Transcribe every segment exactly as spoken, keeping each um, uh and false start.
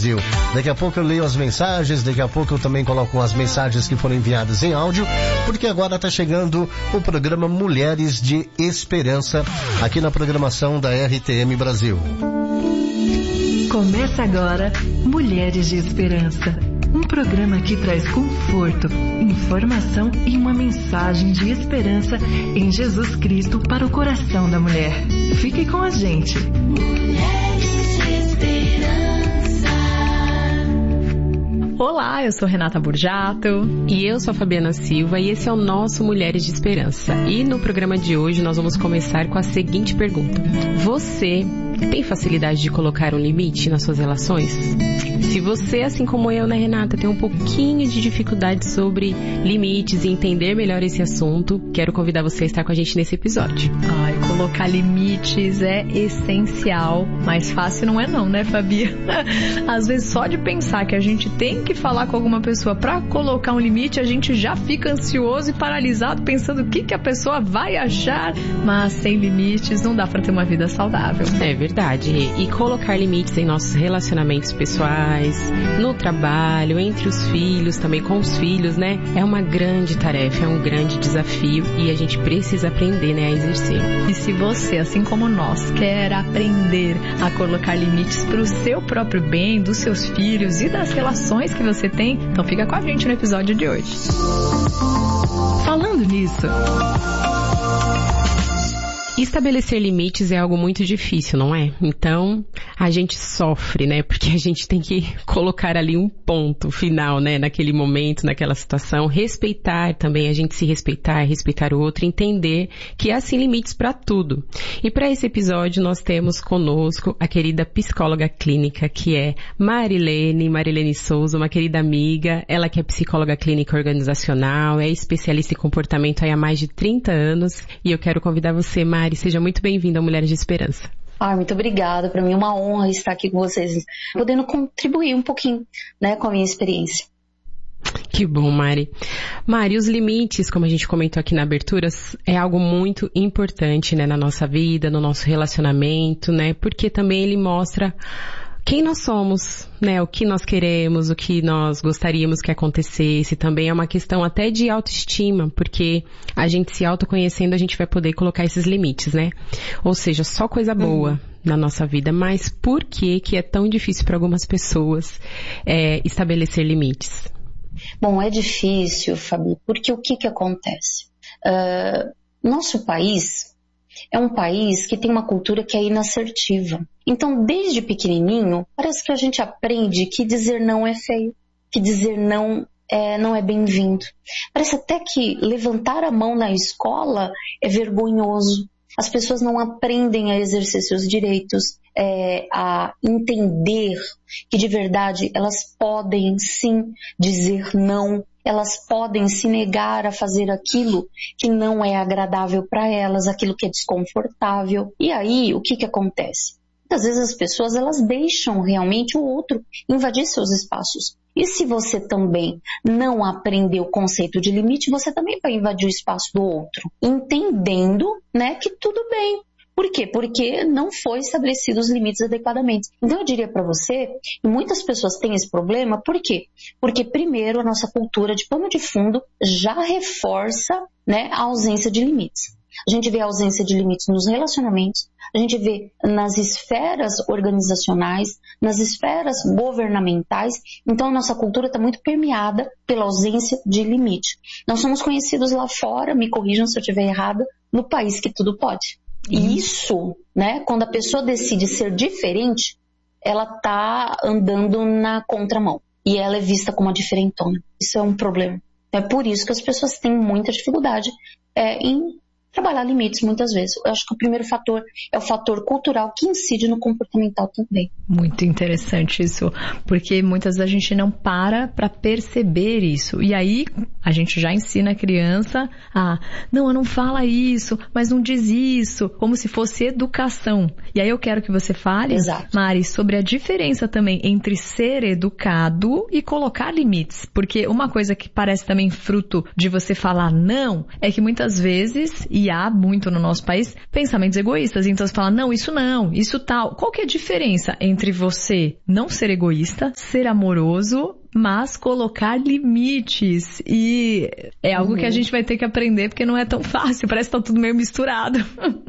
Brasil. Daqui a pouco eu leio as mensagens, daqui a pouco eu também coloco as mensagens que foram enviadas em áudio, porque agora está chegando o programa Mulheres de Esperança, aqui na programação da R T M Brasil. Começa agora Mulheres de Esperança, um programa que traz conforto, informação e uma mensagem de esperança em Jesus Cristo para o coração da mulher. Fique com a gente. Mulheres de Esperança. Olá, eu sou Renata Burjato. E eu sou a Fabiana Silva e esse é o nosso Mulheres de Esperança. E no programa de hoje nós vamos começar com a seguinte pergunta. Você tem facilidade de colocar um limite nas suas relações? Se você, assim como eu, né, Renata, tem um pouquinho de dificuldade sobre limites e entender melhor esse assunto, quero convidar você a estar com a gente nesse episódio. Ai, colocar limites é essencial, mas fácil não é não, né, Fabi? Às vezes só de pensar que a gente tem que falar com alguma pessoa para colocar um limite, a gente já fica ansioso e paralisado pensando o que, que a pessoa vai achar, mas sem limites não dá para ter uma vida saudável. É verdade. E colocar limites em nossos relacionamentos pessoais, no trabalho, entre os filhos, também com os filhos, né? É uma grande tarefa, é um grande desafio e a gente precisa aprender, né, a exercer. E se você, assim como nós, quer aprender a colocar limites para o seu próprio bem, dos seus filhos e das relações que você tem, então fica com a gente no episódio de hoje. Falando nisso, estabelecer limites é algo muito difícil, não é? Então, a gente sofre, né? Porque a gente tem que colocar ali um ponto final, né? Naquele momento, naquela situação. Respeitar também, a gente se respeitar, respeitar o outro, entender que há sim limites para tudo. E para esse episódio, nós temos conosco a querida psicóloga clínica, que é Marilene, Marilene Souza, uma querida amiga. Ela que é psicóloga clínica organizacional, é especialista em comportamento há mais de trinta anos. E eu quero convidar você, Mari, seja muito bem-vinda ao Mulheres de Esperança. Ah, muito obrigada. Para mim é uma honra estar aqui com vocês, podendo contribuir um pouquinho, né, com a minha experiência. Que bom, Mari. Mari, os limites, como a gente comentou aqui na abertura, é algo muito importante, né, na nossa vida, no nosso relacionamento, né, porque também ele mostra quem nós somos, né, o que nós queremos, o que nós gostaríamos que acontecesse. Também é uma questão até de autoestima, porque a gente se autoconhecendo, a gente vai poder colocar esses limites, né? Ou seja, só coisa boa uhum. na nossa vida. Mas por que que é tão difícil para algumas pessoas é, estabelecer limites? Bom, é difícil, Fabi, porque o que que acontece? Uh, nosso país é um país que tem uma cultura que é inassertiva. Então, desde pequenininho, parece que a gente aprende que dizer não é feio, que dizer não é, não é bem-vindo. Parece até que levantar a mão na escola é vergonhoso. As pessoas não aprendem a exercer seus direitos, é, a entender que de verdade elas podem sim dizer não. Elas podem se negar a fazer aquilo que não é agradável para elas, aquilo que é desconfortável. E aí, o que que acontece? Muitas vezes as pessoas, elas deixam realmente o outro invadir seus espaços. E se você também não aprender o conceito de limite, você também vai invadir o espaço do outro, entendendo, né, que tudo bem. Por quê? Porque não foi estabelecido os limites adequadamente. Então eu diria para você que muitas pessoas têm esse problema. Por quê? Porque primeiro a nossa cultura de pano de fundo já reforça, né, a ausência de limites. A gente vê a ausência de limites nos relacionamentos, a gente vê nas esferas organizacionais, nas esferas governamentais. Então a nossa cultura está muito permeada pela ausência de limite. Nós somos conhecidos lá fora, me corrijam se eu estiver errada, no país que tudo pode. E isso, né, quando a pessoa decide ser diferente, ela está andando na contramão. E ela é vista como uma diferentona. Isso é um problema. É por isso que as pessoas têm muita dificuldade é, em trabalhar limites muitas vezes. Eu acho que o primeiro fator é o fator cultural que incide no comportamental também. Muito interessante isso, porque muitas vezes a gente não para para perceber isso. E aí a gente já ensina a criança a, não, não fala isso, mas não diz isso, como se fosse educação. E aí eu quero que você fale, Exato. Mari, sobre a diferença também entre ser educado e colocar limites. Porque uma coisa que parece também fruto de você falar não, é que muitas vezes, e E há muito no nosso país pensamentos egoístas. Então você fala, não, isso não, isso tal. Qual que é a diferença entre você não ser egoísta, ser amoroso, mas colocar limites? E é algo uhum. que a gente vai ter que aprender, porque não é tão fácil, parece que tá tudo meio misturado.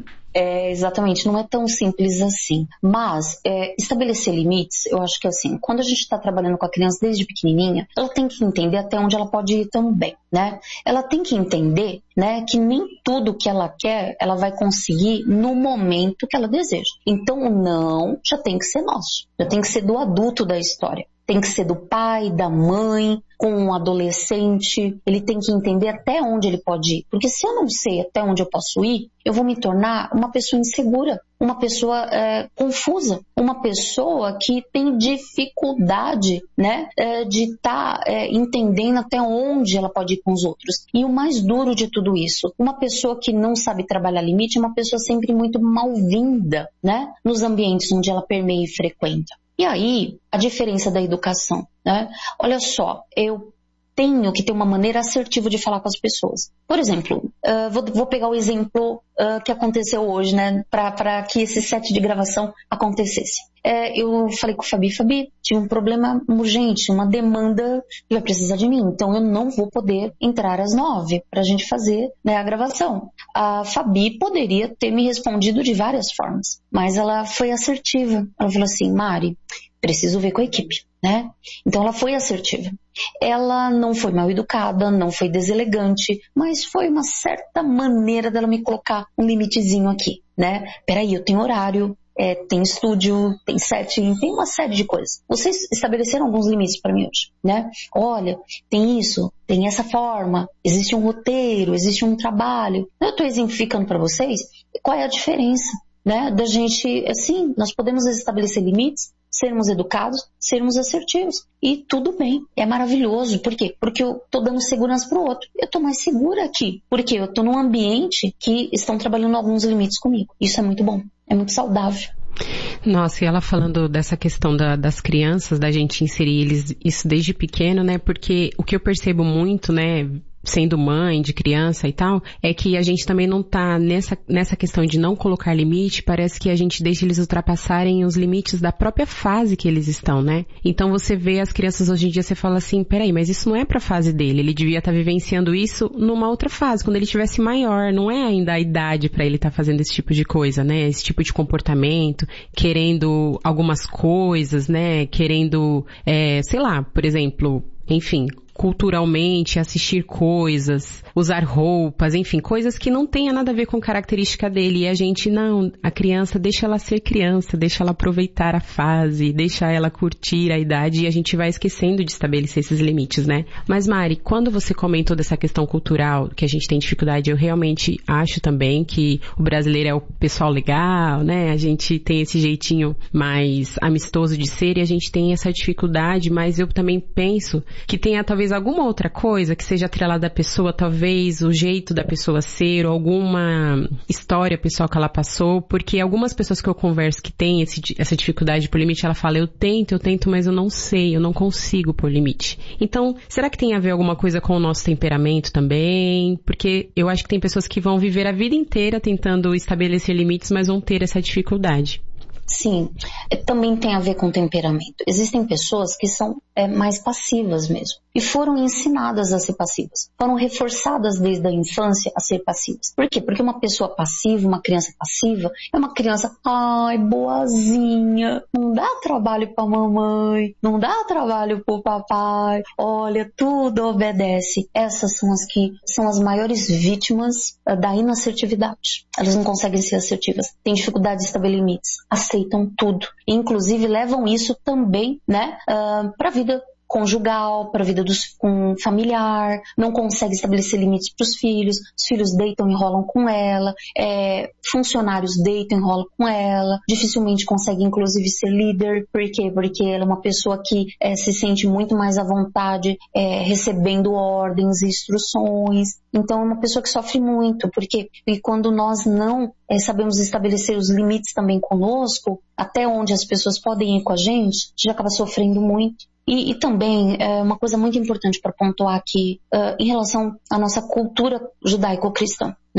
É, exatamente, não é tão simples assim. Mas é, estabelecer limites, eu acho que assim, quando a gente está trabalhando com a criança desde pequenininha, ela tem que entender até onde ela pode ir também, né? Ela tem que entender, né, que nem tudo que ela quer, ela vai conseguir no momento que ela deseja. Então o não já tem que ser nosso, já tem que ser do adulto da história. Tem que ser do pai, da mãe, com um adolescente. Ele tem que entender até onde ele pode ir. Porque se eu não sei até onde eu posso ir, eu vou me tornar uma pessoa insegura, uma pessoa é, confusa, uma pessoa que tem dificuldade, né, é, de estar tá, é, entendendo até onde ela pode ir com os outros. E o mais duro de tudo isso, uma pessoa que não sabe trabalhar limite é uma pessoa sempre muito mal-vinda, né, nos ambientes onde ela permeia e frequenta. E aí, a diferença da educação, né? Olha só, eu tenho que ter uma maneira assertiva de falar com as pessoas. Por exemplo, uh, vou, vou pegar o exemplo uh, que aconteceu hoje, né? Para que esse set de gravação acontecesse. É, eu falei com o Fabi, Fabi, tive um problema urgente, uma demanda que vai precisar de mim, então eu não vou poder entrar às nove para a gente fazer, né, a gravação. A Fabi poderia ter me respondido de várias formas, mas ela foi assertiva. Ela falou assim, Mari, preciso ver com a equipe, né? Então ela foi assertiva. Ela não foi mal educada, não foi deselegante, mas foi uma certa maneira dela me colocar um limitezinho aqui, né? Peraí, eu tenho horário, é, tem estúdio, tem setting, tem uma série de coisas. Vocês estabeleceram alguns limites para mim hoje, né? Olha, tem isso, tem essa forma, existe um roteiro, existe um trabalho. Eu estou exemplificando para vocês qual é a diferença, né? Da gente, assim, nós podemos estabelecer limites, sermos educados, sermos assertivos. E tudo bem, é maravilhoso. Por quê? Porque eu tô dando segurança pro outro. Eu tô mais segura aqui. Porque eu tô num ambiente que estão trabalhando alguns limites comigo. Isso é muito bom, é muito saudável. Nossa, e ela falando dessa questão da, das crianças, da gente inserir eles isso desde pequeno, né? Porque o que eu percebo muito, né, sendo mãe de criança e tal, é que a gente também não tá nessa, nessa questão de não colocar limite, parece que a gente deixa eles ultrapassarem os limites da própria fase que eles estão, né? Então você vê as crianças hoje em dia, você fala assim, peraí, mas isso não é pra fase dele, ele devia estar tá vivenciando isso numa outra fase, quando ele tivesse maior, não é ainda a idade pra ele estar tá fazendo esse tipo de coisa, né? Esse tipo de comportamento, querendo algumas coisas, né? Querendo, é, sei lá, por exemplo, enfim, culturalmente, assistir coisas, usar roupas, enfim, coisas que não tenha nada a ver com característica dele. E a gente, não, a criança, deixa ela ser criança, deixa ela aproveitar a fase, deixa ela curtir a idade, e a gente vai esquecendo de estabelecer esses limites, né? Mas Mari, quando você comentou dessa questão cultural, que a gente tem dificuldade, eu realmente acho também que o brasileiro é o pessoal legal, né? A gente tem esse jeitinho mais amistoso de ser e a gente tem essa dificuldade, mas eu também penso que tenha talvez alguma outra coisa que seja atrelada à pessoa, talvez o jeito da pessoa ser, ou alguma história pessoal que ela passou, porque algumas pessoas que eu converso que têm esse, essa dificuldade por limite, ela fala, eu tento, eu tento, mas eu não sei, eu não consigo por limite. Então, será que tem a ver alguma coisa com o nosso temperamento também? Porque eu acho que tem pessoas que vão viver a vida inteira tentando estabelecer limites, mas vão ter essa dificuldade. Sim, também tem a ver com temperamento. Existem pessoas que são é, mais passivas mesmo. E foram ensinadas a ser passivas. Foram reforçadas desde a infância a ser passivas. Por quê? Porque uma pessoa passiva, uma criança passiva, é uma criança, ai, boazinha, não dá trabalho pra mamãe, não dá trabalho pro papai, olha, tudo obedece. Essas são as que são as maiores vítimas uh, da inassertividade. Elas não conseguem ser assertivas, têm dificuldade de estabelecer limites, aceitam tudo. E, inclusive, levam isso também, né, uh, pra vida conjugal, para a vida dos, com familiar, não consegue estabelecer limites para os filhos, os filhos deitam e enrolam com ela, é, funcionários deitam e enrolam com ela, dificilmente consegue inclusive ser líder. Por quê? Porque ela é uma pessoa que é, se sente muito mais à vontade é, recebendo ordens e instruções. Então é uma pessoa que sofre muito, porque e quando nós não é, sabemos estabelecer os limites também conosco, até onde as pessoas podem ir com a gente, a gente acaba sofrendo muito. E, e também, é, uma coisa muito importante para pontuar aqui, uh, em relação à nossa cultura judaico-cristã, né?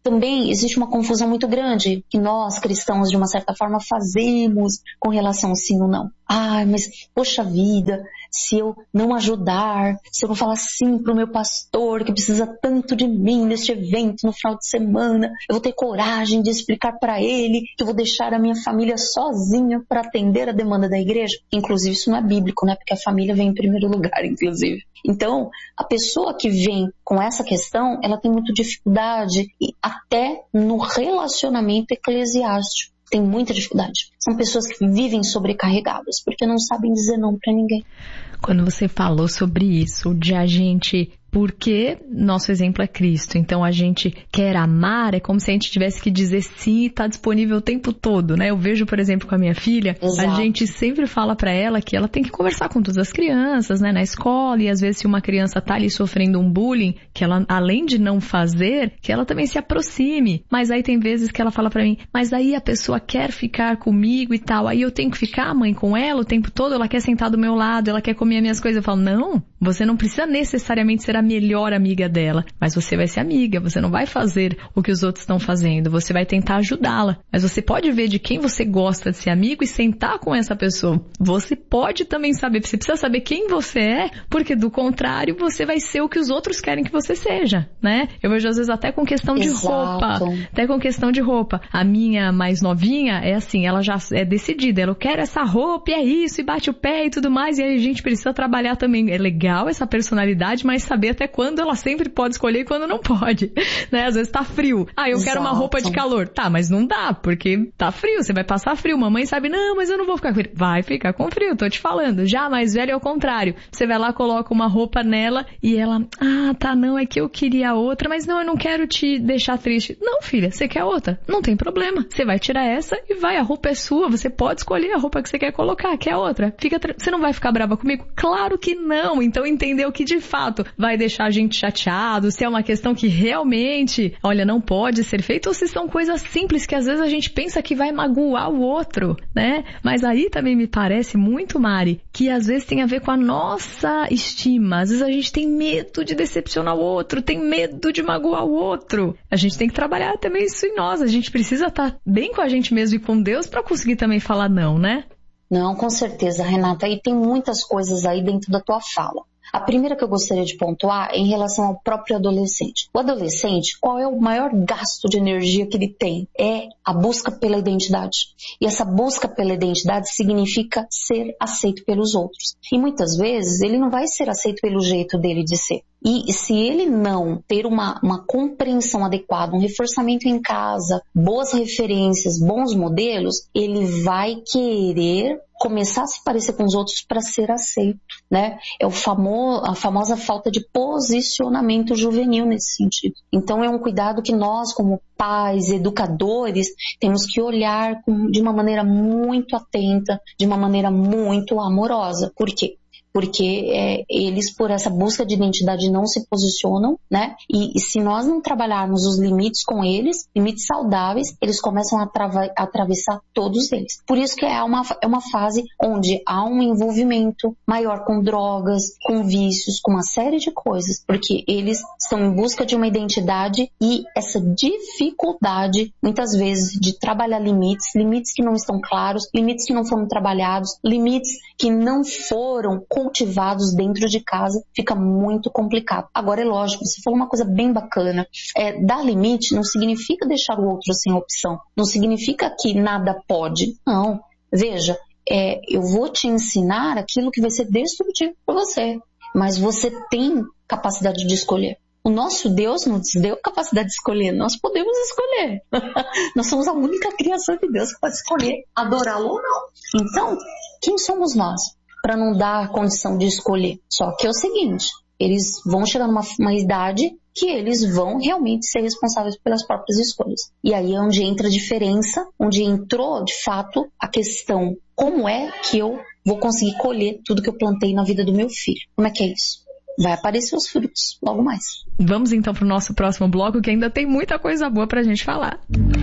também existe uma confusão muito grande que nós, cristãos, de uma certa forma, fazemos com relação ao sim ou não. Ai, mas, poxa vida, se eu não ajudar, se eu não falar sim pro meu pastor que precisa tanto de mim neste evento no final de semana, eu vou ter coragem de explicar para ele que eu vou deixar a minha família sozinha para atender a demanda da igreja? Inclusive, isso não é bíblico, né? Porque a família vem em primeiro lugar, inclusive. Então, a pessoa que vem com essa questão, ela tem muita dificuldade e até no relacionamento eclesiástico. Tem muita dificuldade. São pessoas que vivem sobrecarregadas, porque não sabem dizer não para ninguém. Quando você falou sobre isso, de a gente... Porque nosso exemplo é Cristo, então a gente quer amar, é como se a gente tivesse que dizer sim e tá disponível o tempo todo, né? Eu vejo, por exemplo, com a minha filha, Exato. A gente sempre fala pra ela que ela tem que conversar com todas as crianças, né, na escola, e às vezes se uma criança tá ali sofrendo um bullying, que ela, além de não fazer, que ela também se aproxime. Mas aí tem vezes que ela fala pra mim, mas aí a pessoa quer ficar comigo e tal, aí eu tenho que ficar, mãe, com ela o tempo todo, ela quer sentar do meu lado, ela quer comer as minhas coisas. Eu falo, não, você não precisa necessariamente ser a melhor amiga dela, mas você vai ser amiga, você não vai fazer o que os outros estão fazendo, você vai tentar ajudá-la, mas você pode ver de quem você gosta de ser amigo e sentar com essa pessoa. Você pode também saber, você precisa saber quem você é, porque do contrário você vai ser o que os outros querem que você seja, né? Eu vejo às vezes até com questão de Exato. roupa, até com questão de roupa. A minha mais novinha é assim, ela já é decidida, ela quer essa roupa e é isso, e bate o pé e tudo mais, e aí a gente precisa trabalhar também. É legal essa personalidade, mas saber até quando ela sempre pode escolher e quando não pode, né? Às vezes tá frio. Ah, eu Exato. Quero uma roupa de calor. Tá, mas não dá, porque tá frio, você vai passar frio. Mamãe sabe, não, mas eu não vou ficar com frio. Vai ficar com frio, tô te falando. Já a mais velha é o contrário. Você vai lá, coloca uma roupa nela e ela, ah, tá, não, é que eu queria outra, mas não, eu não quero te deixar triste. Não, filha, você quer outra? Não tem problema. Você vai tirar essa e vai, a roupa é sua, você pode escolher a roupa que você quer colocar, quer outra. Fica tra... Você não vai ficar brava comigo? Claro que não. Então entendeu que de fato vai deixar a gente chateado, se é uma questão que realmente, olha, não pode ser feita, ou se são coisas simples que às vezes a gente pensa que vai magoar o outro, né? Mas aí também me parece muito, Mari, que às vezes tem a ver com a nossa estima. Às vezes a gente tem medo de decepcionar o outro, tem medo de magoar o outro. A gente tem que trabalhar também isso em nós. A gente precisa estar bem com a gente mesmo e com Deus para conseguir também falar não, né? Não, com certeza, Renata. E tem muitas coisas aí dentro da tua fala. A primeira que eu gostaria de pontuar é em relação ao próprio adolescente. O adolescente, qual é o maior gasto de energia que ele tem? É a busca pela identidade. E essa busca pela identidade significa ser aceito pelos outros. E muitas vezes ele não vai ser aceito pelo jeito dele de ser. E se ele não ter uma, uma compreensão adequada, um reforçamento em casa, boas referências, bons modelos, ele vai querer começar a se parecer com os outros para ser aceito, né? É o famo, a famosa falta de posicionamento juvenil nesse sentido. Então é um cuidado que nós, como pais, educadores, temos que olhar com, de uma maneira muito atenta, de uma maneira muito amorosa. Por quê? Porque é, eles, por essa busca de identidade, não se posicionam, né? E, e se nós não trabalharmos os limites com eles, limites saudáveis, eles começam a, trava, a atravessar todos eles. Por isso que é uma, é uma fase onde há um envolvimento maior com drogas, com vícios, com uma série de coisas, porque eles estão em busca de uma identidade e essa dificuldade, muitas vezes, de trabalhar limites, limites que não estão claros, limites que não foram trabalhados, limites que não foram cultivados dentro de casa, fica muito complicado. Agora é lógico, você falou uma coisa bem bacana, é, dar limite não significa deixar o outro sem opção, não significa que nada pode, não. Veja, é, eu vou te ensinar aquilo que vai ser destrutivo para você, mas você tem capacidade de escolher. O nosso Deus nos deu capacidade de escolher, nós podemos escolher. Nós somos a única criação de Deus que pode escolher adorá-lo ou não. Então, quem somos nós para não dar a condição de escolher? Só que é o seguinte, eles vão chegar numa uma idade que eles vão realmente ser responsáveis pelas próprias escolhas. E aí é onde entra a diferença, onde entrou, de fato, a questão, como é que eu vou conseguir colher tudo que eu plantei na vida do meu filho? Como é que é isso? Vai aparecer os frutos logo mais. Vamos então para o nosso próximo bloco, que ainda tem muita coisa boa para a gente falar.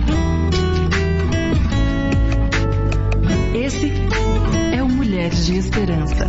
Esse é o Mulheres de Esperança.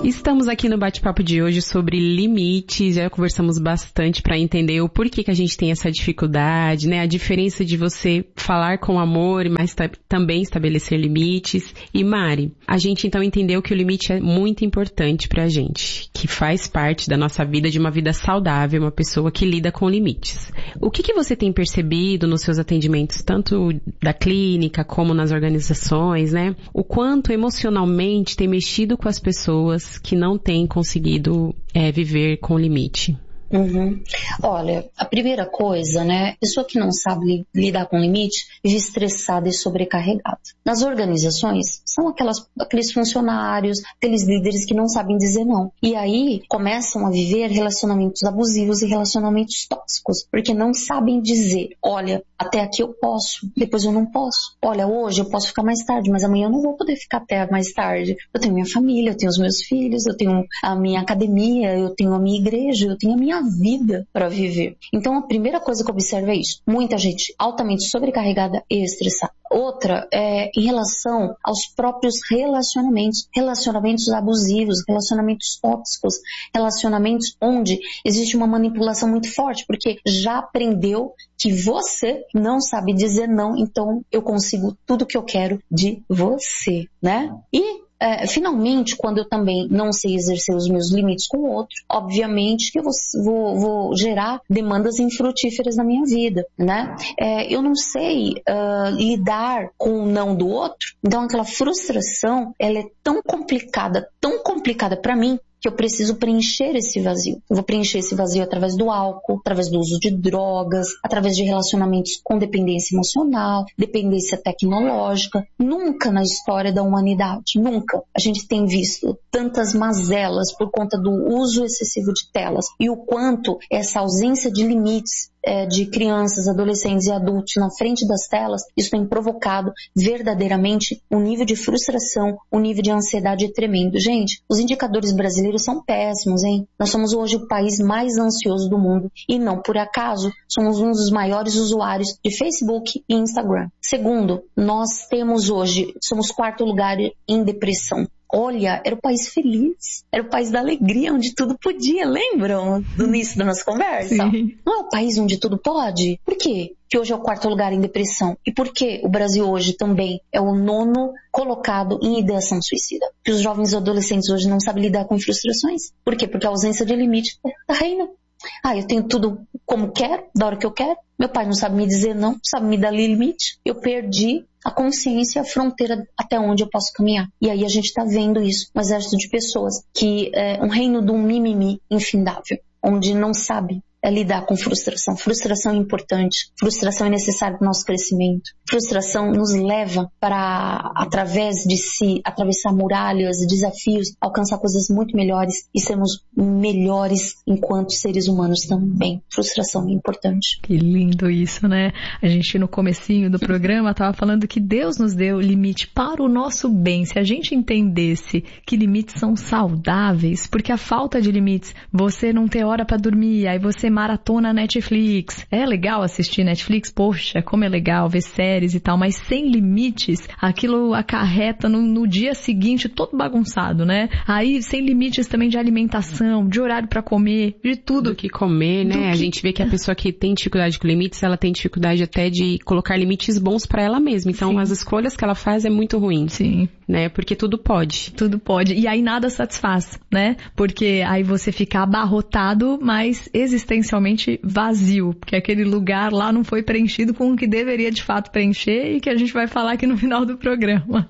Estamos aqui no bate-papo de hoje sobre limites, já conversamos bastante para entender o porquê que a gente tem essa dificuldade, né? A diferença de você falar com amor, mas também estabelecer limites. E Mari, a gente então entendeu que o limite é muito importante pra gente, que faz parte da nossa vida, de uma vida saudável, uma pessoa que lida com limites. O que que você tem percebido nos seus atendimentos, tanto da clínica como nas organizações, né? O quanto emocionalmente tem mexido com as pessoas que não têm conseguido é, viver com limite? Uhum. Olha, a primeira coisa, né, pessoa que não sabe li- lidar com limite vive estressada e sobrecarregada. Nas organizações, são aquelas, aqueles funcionários, aqueles líderes que não sabem dizer não. E aí começam a viver relacionamentos abusivos e relacionamentos tóxicos, porque não sabem dizer, olha, até aqui eu posso, depois eu não posso. Olha, hoje eu posso ficar mais tarde, mas amanhã eu não vou poder ficar até mais tarde. Eu tenho minha família, eu tenho os meus filhos, eu tenho a minha academia, eu tenho a minha igreja, eu tenho a minha vida para viver. Então a primeira coisa que eu observo é isso. Muita gente altamente sobrecarregada e estressada. Outra é em relação aos próprios relacionamentos, relacionamentos abusivos, relacionamentos tóxicos, relacionamentos onde existe uma manipulação muito forte, porque já aprendeu que você não sabe dizer não, então eu consigo tudo que eu quero de você, né? E É, finalmente, quando eu também não sei exercer os meus limites com o outro, obviamente que eu vou, vou, vou gerar demandas infrutíferas na minha vida, né? É, eu não sei uh, lidar com o não do outro, então aquela frustração, ela é tão complicada, tão complicada para mim, que eu preciso preencher esse vazio. Eu vou preencher esse vazio através do álcool, através do uso de drogas, através de relacionamentos com dependência emocional, dependência tecnológica. Nunca na história da humanidade, nunca, a gente tem visto tantas mazelas por conta do uso excessivo de telas e o quanto essa ausência de limites de crianças, adolescentes e adultos na frente das telas, isso tem provocado verdadeiramente um nível de frustração, um nível de ansiedade tremendo. Gente, os indicadores brasileiros são péssimos, hein? Nós somos hoje o país mais ansioso do mundo e não por acaso somos um dos maiores usuários de Facebook e Instagram. Segundo, nós temos hoje, somos quarto lugar em depressão. Olha, era o país feliz, era o país da alegria, onde tudo podia, lembram do início da nossa conversa? Sim. Não é o país onde tudo pode? Por quê que hoje é o quarto lugar em depressão? E por que o Brasil hoje também é o nono colocado em ideação suicida? Que os jovens e adolescentes hoje não sabem lidar com frustrações? Por quê? Porque a ausência de limite tá reina. Ah, eu tenho tudo como quero, da hora que eu quero. Meu pai não sabe me dizer não, não sabe me dar limite. Eu perdi a consciência, a fronteira até onde eu posso caminhar. E aí a gente está vendo isso, um exército de pessoas, que é um reino de um mimimi infindável, onde não sabe é lidar com frustração. Frustração é importante, frustração é necessário para o nosso crescimento. Frustração nos leva para, através de si, atravessar muralhas, desafios, alcançar coisas muito melhores e sermos melhores enquanto seres humanos também. Frustração é importante. Que lindo isso, né? A gente no comecinho do programa estava falando que Deus nos deu limite para o nosso bem. Se a gente entendesse que limites são saudáveis, porque a falta de limites, você não ter hora para dormir, aí você maratona Netflix. É legal assistir Netflix? Poxa, como é legal ver séries e tal, mas sem limites, aquilo acarreta no, no dia seguinte todo bagunçado, né? Aí, sem limites também de alimentação, de horário para comer, de tudo. Do que comer, né? Que... A gente vê que a pessoa que tem dificuldade com limites, ela tem dificuldade até de colocar limites bons para ela mesma. Então, sim, as escolhas que ela faz é muito ruim. Sim. Né? Porque tudo pode. Tudo pode. E aí nada satisfaz, né? Porque aí você fica abarrotado, mas existencialmente vazio. Porque aquele lugar lá não foi preenchido com o que deveria de fato preencher e que a gente vai falar aqui no final do programa.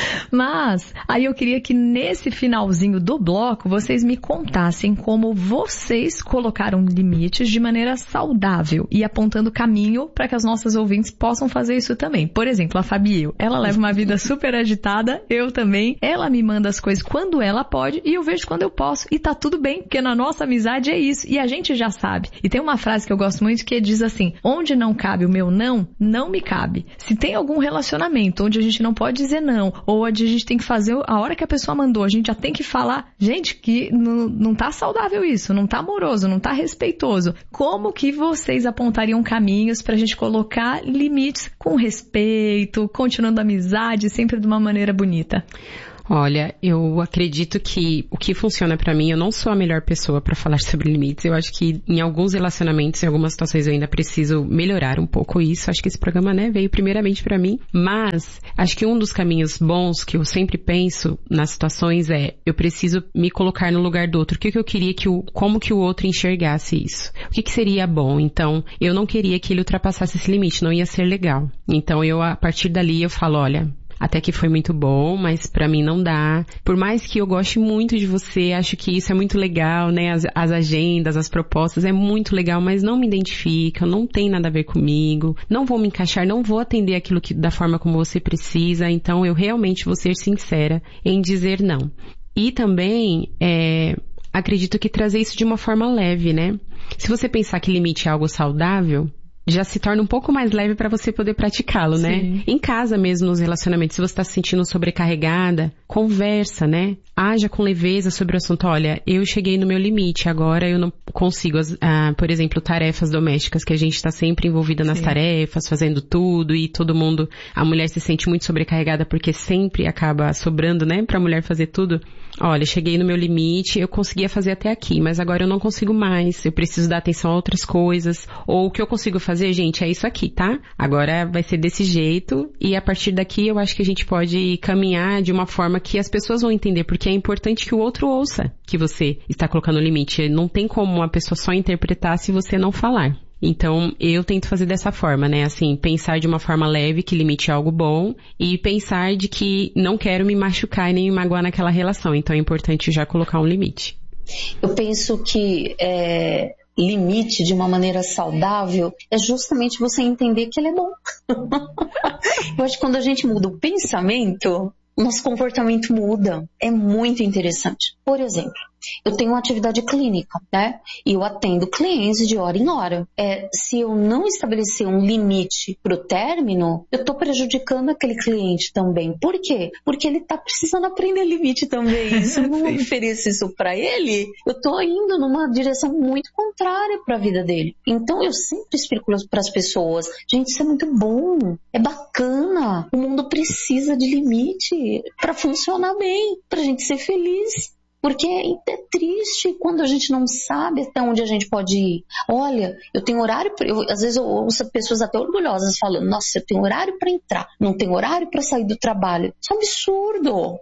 Mas, aí eu queria que nesse finalzinho do bloco, vocês me contassem como vocês colocaram limites de maneira saudável e apontando caminho para que as nossas ouvintes possam fazer isso também. Por exemplo, a Fabi, ela leva uma vida super agitada, eu também. Ela me manda as coisas quando ela pode e eu vejo quando eu posso. E tá tudo bem, porque na nossa amizade é isso. E a gente já sabe. E tem uma frase que eu gosto muito que diz assim: onde não cabe o meu não, não me cabe. Se tem algum relacionamento onde a gente não pode dizer não, ou onde a gente tem que fazer a hora que a pessoa mandou, a gente já tem que falar, gente, que não, não tá saudável isso, não tá amoroso, não tá respeitoso. Como que vocês apontariam caminhos pra gente colocar limites com respeito, continuando a amizade, sempre de uma maneira bonita? Olha, eu acredito que o que funciona pra mim, eu não sou a melhor pessoa pra falar sobre limites. Eu acho que em alguns relacionamentos, em algumas situações eu ainda preciso melhorar um pouco isso. Acho que esse programa, né, veio primeiramente pra mim. Mas acho que um dos caminhos bons que eu sempre penso nas situações é, eu preciso me colocar no lugar do outro. O que, que eu queria que o, como que o outro enxergasse isso? O que, que seria bom? Então, eu não queria que ele ultrapassasse esse limite, não ia ser legal. Então, eu, a partir dali, eu falo, olha, até que foi muito bom, mas pra mim não dá. Por mais que eu goste muito de você, acho que isso é muito legal, né? As, as agendas, as propostas, é muito legal, mas não me identifica, não tem nada a ver comigo, não vou me encaixar, não vou atender aquilo que, da forma como você precisa, então eu realmente vou ser sincera em dizer não. E também, é, acredito que trazer isso de uma forma leve, né? Se você pensar que limite é algo saudável, já se torna um pouco mais leve para você poder praticá-lo, né? Sim. Em casa mesmo, nos relacionamentos, se você está se sentindo sobrecarregada, conversa, né? Haja com leveza sobre o assunto. Olha, eu cheguei no meu limite, agora eu não consigo, ah, por exemplo, tarefas domésticas, que a gente está sempre envolvida nas Sim. tarefas, fazendo tudo, e todo mundo, a mulher se sente muito sobrecarregada porque sempre acaba sobrando, né, para a mulher fazer tudo. Olha, cheguei no meu limite, eu conseguia fazer até aqui, mas agora eu não consigo mais, eu preciso dar atenção a outras coisas, ou o que eu consigo fazer, gente, é isso aqui, tá? Agora vai ser desse jeito, e a partir daqui eu acho que a gente pode caminhar de uma forma que as pessoas vão entender, porque é importante que o outro ouça que você está colocando limite. Não tem como uma pessoa só interpretar se você não falar. Então, eu tento fazer dessa forma, né? Assim, pensar de uma forma leve que limite é algo bom e pensar de que não quero me machucar e nem me magoar naquela relação. Então, é importante já colocar um limite. Eu penso que é, limite de uma maneira saudável é justamente você entender que ele é bom. Eu acho que quando a gente muda o pensamento, nosso comportamento muda. É muito interessante. Por exemplo, eu tenho uma atividade clínica, né? E eu atendo clientes de hora em hora. É, se eu não estabelecer um limite para o término, eu estou prejudicando aquele cliente também. Por quê? Porque ele está precisando aprender limite também. Se eu não oferecer isso para ele, eu estou indo numa direção muito contrária para a vida dele. Então, eu sempre explico para as pessoas, gente, isso é muito bom, é bacana, o mundo precisa de limite para funcionar bem, para a gente ser feliz. Porque é triste quando a gente não sabe até onde a gente pode ir. Olha, eu tenho horário, pra, eu, às vezes eu ouço pessoas até orgulhosas falando, nossa, eu tenho horário para entrar, não tenho horário para sair do trabalho. Isso é um absurdo.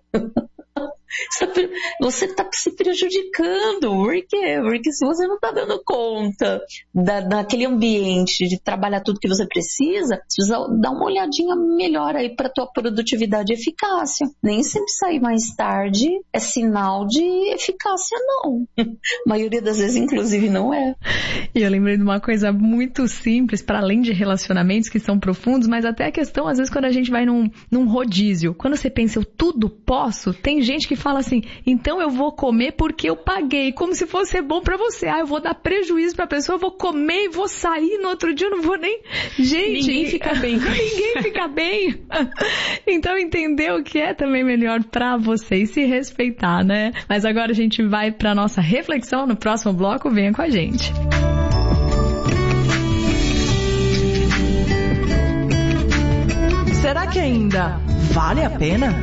Você está se prejudicando. Por quê? Porque se você não está dando conta da, daquele ambiente de trabalhar tudo que você precisa, você precisa dar uma olhadinha melhor aí para a tua produtividade e eficácia. Nem sempre sair mais tarde é sinal de eficácia, não. A maioria das vezes, inclusive, não é. E eu lembrei de uma coisa muito simples, para além de relacionamentos que são profundos, mas até a questão, às vezes, quando a gente vai num, num rodízio, quando você pensa, eu tudo posso, tem gente que fala assim, então eu vou comer porque eu paguei, como se fosse bom pra você. Ah, eu vou dar prejuízo pra pessoa, eu vou comer e vou sair no outro dia, eu não vou nem... Gente... Ninguém fica bem. Ninguém fica bem. Então entender o que é também melhor pra você e se respeitar, né? Mas agora a gente vai pra nossa reflexão no próximo bloco, venha com a gente. Será que ainda vale a pena?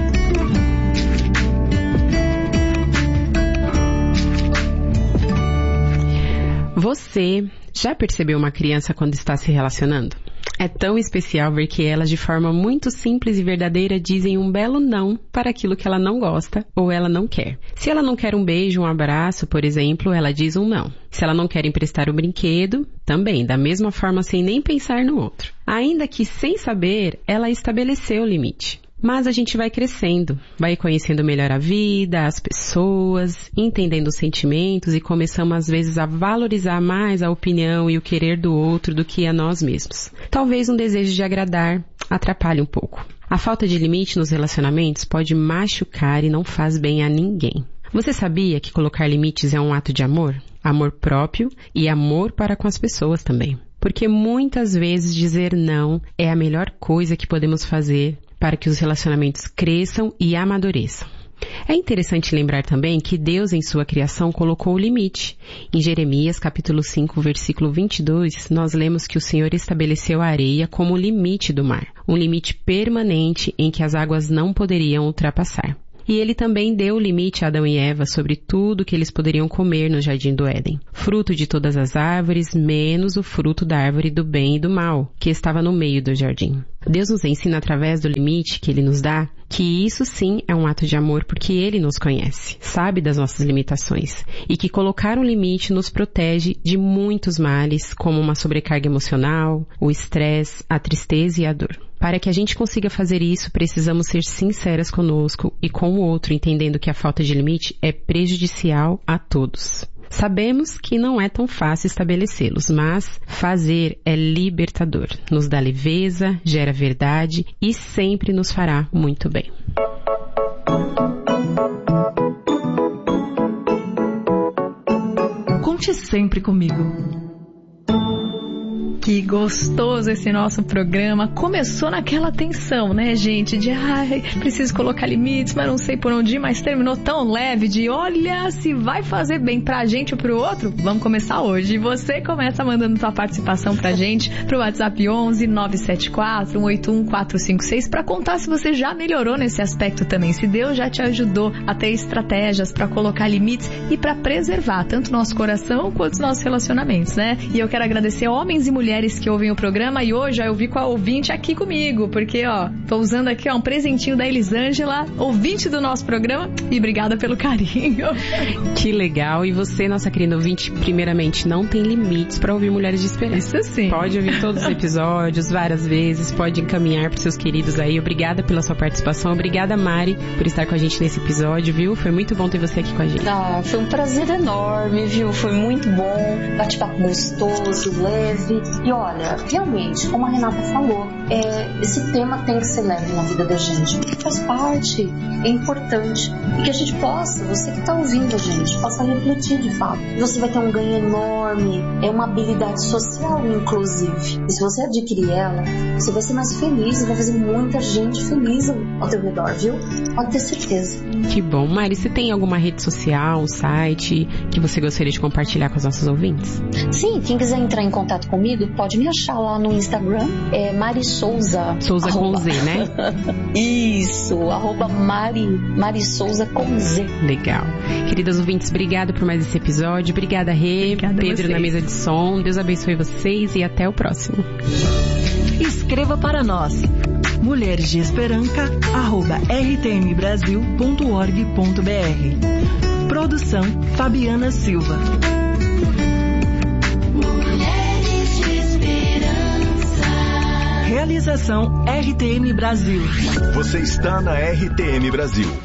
Você já percebeu uma criança quando está se relacionando? É tão especial ver que elas, de forma muito simples e verdadeira, dizem um belo não para aquilo que ela não gosta ou ela não quer. Se ela não quer um beijo, um abraço, por exemplo, ela diz um não. Se ela não quer emprestar o brinquedo, também, da mesma forma, sem nem pensar no outro. Ainda que sem saber, ela estabeleceu o limite. Mas a gente vai crescendo, vai conhecendo melhor a vida, as pessoas, entendendo os sentimentos e começamos às vezes a valorizar mais a opinião e o querer do outro do que a nós mesmos. Talvez um desejo de agradar atrapalhe um pouco. A falta de limite nos relacionamentos pode machucar e não faz bem a ninguém. Você sabia que colocar limites é um ato de amor? Amor próprio e amor para com as pessoas também. Porque muitas vezes dizer não é a melhor coisa que podemos fazer para que os relacionamentos cresçam e amadureçam. É interessante lembrar também que Deus, em sua criação, colocou o limite. Em Jeremias, capítulo cinco, versículo vinte e dois, nós lemos que o Senhor estabeleceu a areia como o limite do mar, um limite permanente em que as águas não poderiam ultrapassar. E ele também deu o limite a Adão e Eva sobre tudo que eles poderiam comer no jardim do Éden. Fruto de todas as árvores, menos o fruto da árvore do bem e do mal, que estava no meio do jardim. Deus nos ensina através do limite que Ele nos dá que isso sim é um ato de amor porque Ele nos conhece, sabe das nossas limitações e que colocar um limite nos protege de muitos males como uma sobrecarga emocional, o estresse, a tristeza e a dor. Para que a gente consiga fazer isso, precisamos ser sinceras conosco e com o outro, entendendo que a falta de limite é prejudicial a todos. Sabemos que não é tão fácil estabelecê-los, mas fazer é libertador, nos dá leveza, gera verdade e sempre nos fará muito bem. Conte sempre comigo. Que gostoso esse nosso programa. Começou naquela tensão, né, gente? De, ai, preciso colocar limites, mas não sei por onde ir, mas terminou tão leve de, olha, se vai fazer bem pra gente ou pro outro, vamos começar hoje. E você começa mandando sua participação pra gente pro WhatsApp onze nove sete quatro um oito um quatro cinco seis pra contar se você já melhorou nesse aspecto também, se Deus já te ajudou a ter estratégias pra colocar limites e pra preservar tanto nosso coração quanto os nossos relacionamentos, né? E eu quero agradecer homens e mulheres que ouvem o programa e hoje eu vi com a ouvinte aqui comigo, porque ó, tô usando aqui ó, um presentinho da Elisângela, ouvinte do nosso programa, e obrigada pelo carinho. Que legal, e você, nossa querida ouvinte, primeiramente não tem limites para ouvir Mulheres de Esperança. Isso sim. Pode ouvir todos os episódios, várias vezes, pode encaminhar para seus queridos aí. Obrigada pela sua participação, obrigada Mari por estar com a gente nesse episódio, viu? Foi muito bom ter você aqui com a gente. Ah, foi um prazer enorme, viu? Foi muito bom, bate-papo gostoso, leve. E olha, realmente, como a Renata falou, é, esse tema tem que ser leve na vida da gente, porque faz parte, é importante. E que a gente possa, você que está ouvindo a gente, possa refletir de fato. E você vai ter um ganho enorme, é uma habilidade social, inclusive. E se você adquirir ela, você vai ser mais feliz e vai fazer muita gente feliz ao teu redor, viu? Pode ter certeza. Que bom. Mari, você tem alguma rede social, um site que você gostaria de compartilhar com os nossos ouvintes? Sim, quem quiser entrar em contato comigo, pode me achar lá no Instagram, é Mari Souza. Souza arroba. Com Z, né? Isso, arroba Mari, Mari Souza com Z. Legal. Queridas ouvintes, obrigada por mais esse episódio. Obrigada, Rê, obrigada Pedro na mesa de som. Deus abençoe vocês e até o próximo. Escreva para nós. Mulheres de Esperança, arroba r t m brasil ponto org ponto b r. Produção Fabiana Silva. Mulheres de Esperança. Realização R T M Brasil. Você está na R T M Brasil.